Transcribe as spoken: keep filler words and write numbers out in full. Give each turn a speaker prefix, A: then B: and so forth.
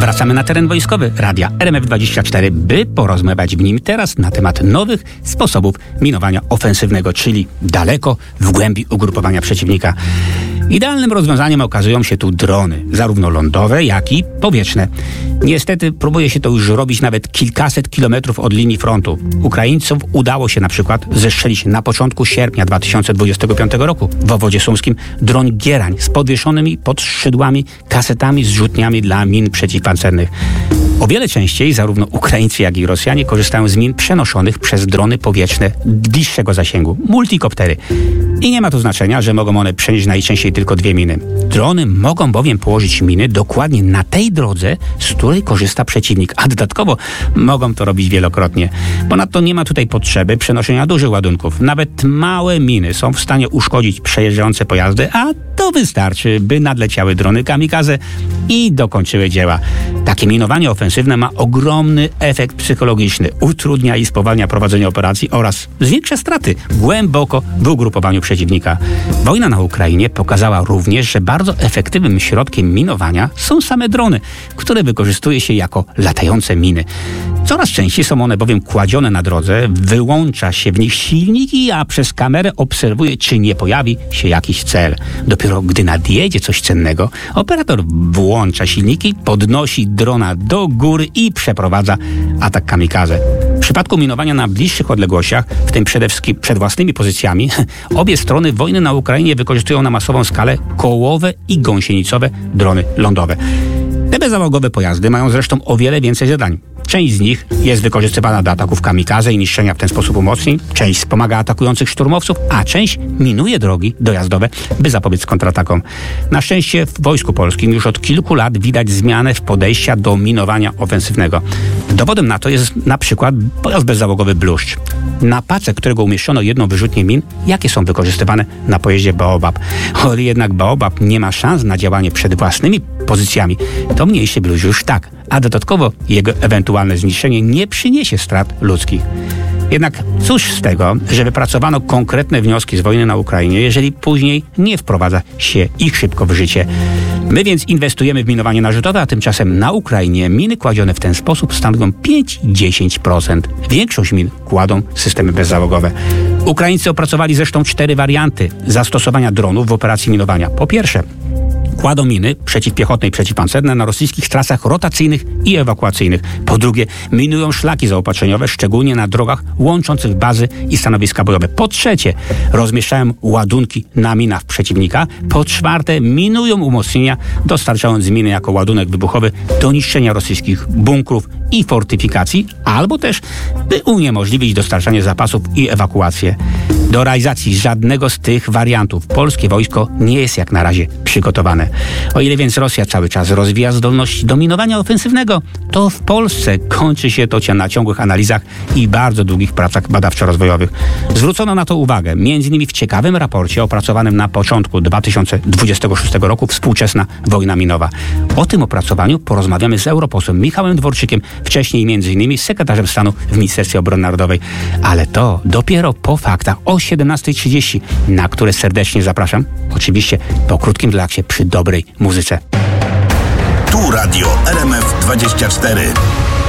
A: Wracamy na teren wojskowy Radia R M F dwadzieścia cztery, by porozmawiać w nim teraz na temat nowych sposobów minowania ofensywnego, czyli daleko w głębi ugrupowania przeciwnika. Idealnym rozwiązaniem okazują się tu drony, zarówno lądowe, jak i powietrzne. Niestety próbuje się to już robić nawet kilkaset kilometrów od linii frontu. Ukraińcom udało się na przykład zestrzelić na początku sierpnia dwa tysiące dwudziestego piątego roku w obwodzie sumskim dron Gierań z podwieszonymi pod szydłami kasetami z rzutniami dla min przeciwpancernych. O wiele częściej zarówno Ukraińcy, jak i Rosjanie korzystają z min przenoszonych przez drony powietrzne bliższego zasięgu, multikoptery. I nie ma tu znaczenia, że mogą one przenieść najczęściej tylko dwie miny. Drony mogą bowiem położyć miny dokładnie na tej drodze, z której korzysta przeciwnik, a dodatkowo mogą to robić wielokrotnie. Ponadto nie ma tutaj potrzeby przenoszenia dużych ładunków. Nawet małe miny są w stanie uszkodzić przejeżdżające pojazdy, a to wystarczy, by nadleciały drony kamikaze i dokończyły dzieła. Takie minowanie ofensywne ma ogromny efekt psychologiczny, utrudnia i spowalnia prowadzenie operacji oraz zwiększa straty głęboko w ugrupowaniu przeciwnika. Wojna na Ukrainie pokazała również, że bardzo efektywnym środkiem minowania są same drony, które wykorzystuje się jako latające miny. Coraz częściej są one bowiem kładzione na drodze, wyłącza się w nich silniki, a przez kamerę obserwuje, czy nie pojawi się jakiś cel. Dopiero gdy nadjedzie coś cennego, operator włącza silniki, podnosi drona do góry i przeprowadza atak kamikaze. W przypadku minowania na bliższych odległościach, w tym przede wszystkim przed własnymi pozycjami, obie strony wojny na Ukrainie wykorzystują na masową skalę kołowe i gąsienicowe drony lądowe. Te bezzałogowe pojazdy mają zresztą o wiele więcej zadań. Część z nich jest wykorzystywana do ataków kamikaze i niszczenia w ten sposób umocnień, część wspomaga atakujących szturmowców, a część minuje drogi dojazdowe, by zapobiec kontratakom. Na szczęście w Wojsku Polskim już od kilku lat widać zmianę w podejścia do minowania ofensywnego. Dowodem na to jest na przykład pojazd bezzałogowy Bluszcz. Na pace, którego umieszczono jedną wyrzutnię min, jakie są wykorzystywane na pojeździe Baobab. O ile jednak Baobab nie ma szans na działanie przed własnymi pozycjami, to mniejszy Bluszcz już tak, a dodatkowo jego ewentualne zniszczenie nie przyniesie strat ludzkich. Jednak cóż z tego, że wypracowano konkretne wnioski z wojny na Ukrainie, jeżeli później nie wprowadza się ich szybko w życie. My więc inwestujemy w minowanie narzutowe, a tymczasem na Ukrainie miny kładzione w ten sposób stanowią pięć do dziesięciu procent. Większość min kładą systemy bezzałogowe. Ukraińcy opracowali zresztą cztery warianty zastosowania dronów w operacji minowania. Po pierwsze, kładą miny przeciwpiechotne i przeciwpancerne na rosyjskich trasach rotacyjnych i ewakuacyjnych. Po drugie, minują szlaki zaopatrzeniowe, szczególnie na drogach łączących bazy i stanowiska bojowe. Po trzecie, rozmieszczają ładunki na minach przeciwnika. Po czwarte, minują umocnienia, dostarczając miny jako ładunek wybuchowy do niszczenia rosyjskich bunkrów i fortyfikacji, albo też, by uniemożliwić dostarczanie zapasów i ewakuację. Do realizacji żadnego z tych wariantów polskie wojsko nie jest jak na razie przygotowane. O ile więc Rosja cały czas rozwija zdolności do minowania ofensywnego, to w Polsce kończy się to na ciągłych analizach i bardzo długich pracach badawczo-rozwojowych. Zwrócono na to uwagę między innymi w ciekawym raporcie opracowanym na początku dwa tysiące dwudziestego szóstego roku Współczesna wojna minowa. O tym opracowaniu porozmawiamy z europosłem Michałem Dworczykiem, wcześniej między innymi sekretarzem stanu w Ministerstwie Obrony Narodowej. Ale to dopiero po faktach o siedemnastej trzydzieści, na które serdecznie zapraszam. Oczywiście po krótkim relaksie przy dobrej muzyce.
B: Tu Radio R M F dwadzieścia cztery.